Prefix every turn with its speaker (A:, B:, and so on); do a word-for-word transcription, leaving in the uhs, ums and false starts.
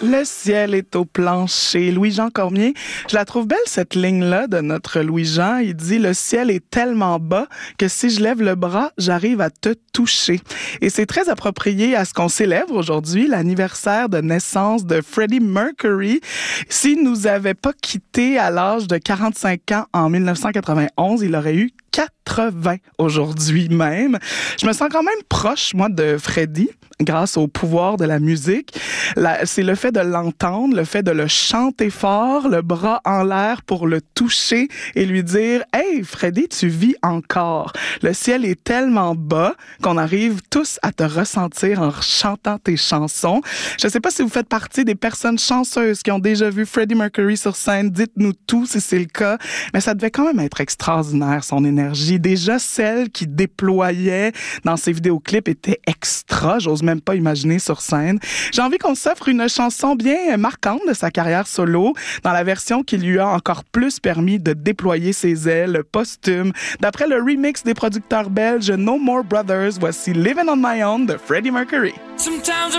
A: Le ciel est au plancher. Louis-Jean Cormier, je la trouve belle cette ligne-là de notre Louis-Jean. Il dit « Le ciel est tellement bas que si je lève le bras, j'arrive à te toucher ». Et c'est très approprié à ce qu'on célèbre aujourd'hui, l'anniversaire de naissance de Freddie Mercury. S'il nous avait pas quittés à l'âge de quarante-cinq ans en dix-neuf cent quatre-vingt-onze, il aurait eu quatre-vingts aujourd'hui même. Je me sens quand même proche, moi, de Freddie, grâce au pouvoir de la musique. La, c'est le fait de l'entendre, le fait de le chanter fort, le bras en l'air pour le toucher et lui dire « Hey, Freddie, tu vis encore. Le ciel est tellement bas qu'on arrive tous à te ressentir en chantant tes chansons. » Je ne sais pas si vous faites partie des personnes chanceuses qui ont déjà vu Freddie Mercury sur scène. Dites-nous tout si c'est le cas. Mais ça devait quand même être extraordinaire, son énergie. Déjà, celle qui déployait dans ses vidéoclips était extra. J'ose même pas imaginer sur scène. J'ai envie qu'on s'offre une chanson bien marquante de sa carrière solo, dans la version qui lui a encore plus permis de déployer ses ailes posthumes. D'après le remix des producteurs belges No More Brothers, voici Living on My Own de Freddie Mercury. Sometimes